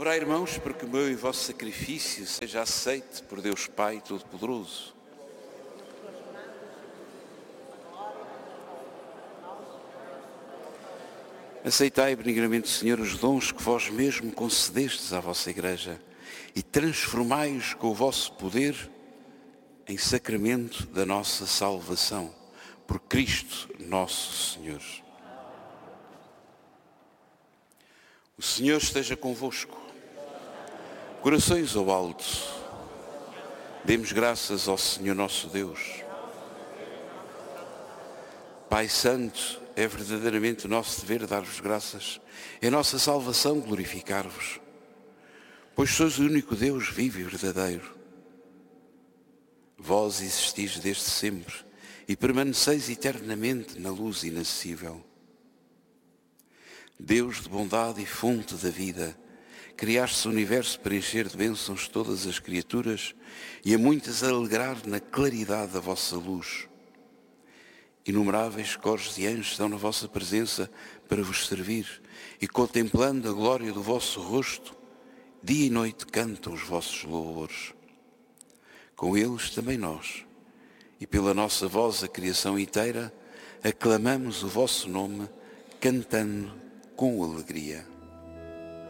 Orai, irmãos, para que o meu e o vosso sacrifício seja aceite por Deus Pai Todo-Poderoso. Aceitai benignamente, Senhor, os dons que vós mesmo concedestes à vossa Igreja e transformai-os com o vosso poder em sacramento da nossa salvação, por Cristo nosso Senhor. O Senhor esteja convosco. Corações ao alto. Demos graças ao Senhor nosso Deus. Pai Santo, é verdadeiramente o nosso dever dar-vos graças. É a nossa salvação glorificar-vos. Pois sois o único Deus vivo e verdadeiro. Vós existis desde sempre e permaneceis eternamente na luz inacessível. Deus de bondade e fonte da vida, criaste o universo para encher de bênçãos todas as criaturas e a muitas alegrar na claridade da vossa luz. Inumeráveis cores de anjos estão na vossa presença para vos servir e, contemplando a glória do vosso rosto, dia e noite cantam os vossos louvores. Com eles também nós, e pela nossa voz a criação inteira, aclamamos o vosso nome, cantando com alegria.